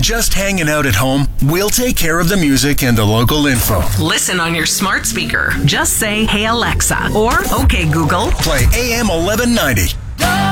Just hanging out at home? We'll take care of the music and the local info. Listen on your smart speaker. Just say, "Hey Alexa," or "Okay Google." Play AM 1190.